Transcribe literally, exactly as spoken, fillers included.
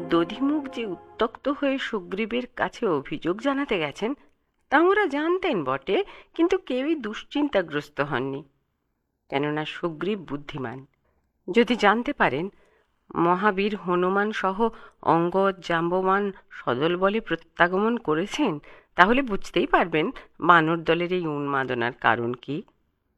দধিমুখ যে উত্ত্যক্ত হয়ে সুগ্রীবের কাছে অভিযোগ জানাতে গেছেন তা ওরা জানতেন বটে, কিন্তু কেউই দুশ্চিন্তাগ্রস্ত হননি। কেননা সুগ্রীব বুদ্ধিমান। যদি জানতে পারেন মহাবীর হনুমান সহ অঙ্গদ জাম্ববান সদল বলে প্রত্যাগমন করেছেন, তাহলে বুঝতেই পারবেন বানর দলের এই উন্মাদনার কারণ কি।